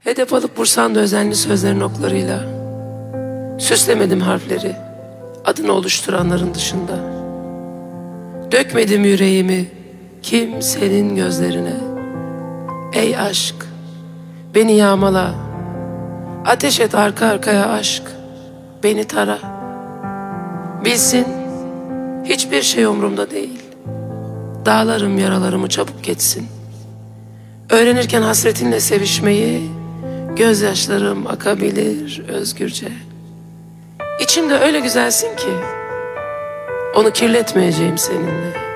Hedef alıp vursan da özenli sözlerin oklarıyla. Süslemedim harfleri adını oluşturanların dışında. Dökmedim yüreğimi kimsenin gözlerine. Ey aşk, beni yağmala, ateş et arka arkaya aşk, beni tara. Bilsin hiçbir şey umurumda değil. Dağlarım yaralarımı çabuk geçsin. Öğrenirken hasretinle sevişmeyi, gözyaşlarım akabilir özgürce. İçimde öyle güzelsin ki onu kirletmeyeceğim seninle.